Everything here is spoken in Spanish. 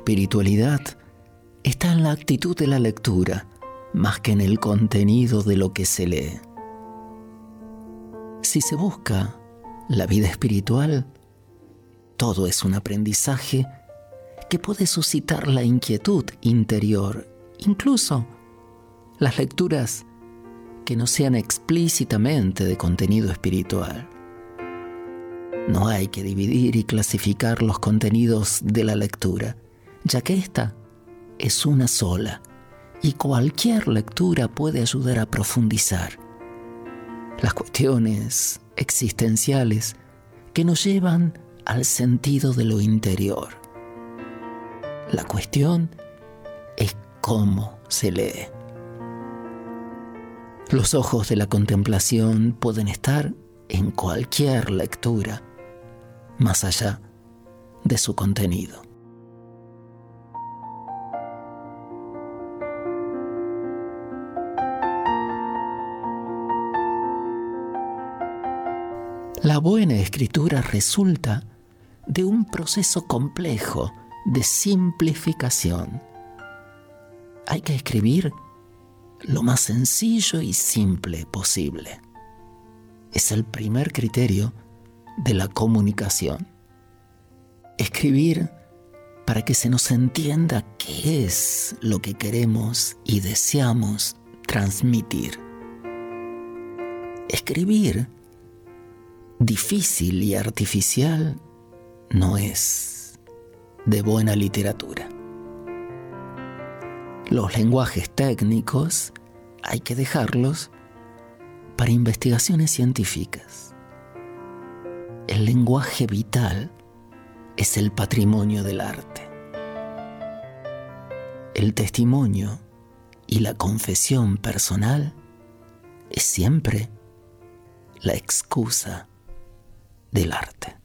espiritualidad está en la actitud de la lectura, más que en el contenido de lo que se lee. Si se busca la vida espiritual, todo es un aprendizaje que puede suscitar la inquietud interior, incluso las lecturas que no sean explícitamente de contenido espiritual. No hay que dividir y clasificar los contenidos de la lectura, ya que esta es una sola y cualquier lectura puede ayudar a profundizar las cuestiones existenciales que nos llevan al sentido de lo interior. La cuestión es cómo se lee. Los ojos de la contemplación pueden estar en cualquier lectura, más allá de su contenido. La buena escritura resulta de un proceso complejo de simplificación. Hay que escribir lo más sencillo y simple posible. Es el primer criterio de la comunicación. Escribir para que se nos entienda qué es lo que queremos y deseamos transmitir. Escribir difícil y artificial no es de buena literatura. Los lenguajes técnicos hay que dejarlos para investigaciones científicas. El lenguaje vital es el patrimonio del arte. El testimonio y la confesión personal es siempre la excusa del arte.